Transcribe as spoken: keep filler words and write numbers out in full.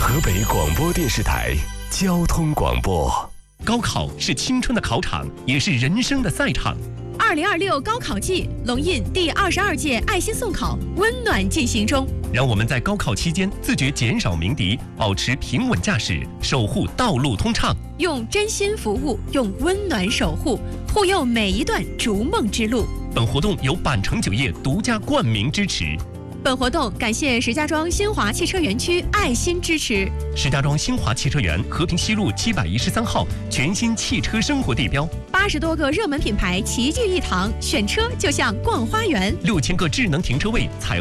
河北广播电视台交通广播。 高考是青春的考场，也是人生的赛场。 二零二六高考季，龙印第二十二届爱心送考温暖进行中。 让我们在高考期间自觉减少鸣笛，保持平稳驾驶，守护道路通畅。 用真心服务，用温暖守护，护佑每一段逐梦之路。 本活动由百城酒业独家冠名支持。 本活动感谢石家庄新华汽车园区爱心支持。 石家庄新华汽车园和平西路七百一十三号全新汽车生活地标， 八十多个热门品牌齐聚一堂，选车就像逛花园。 六千个智能停车位，彩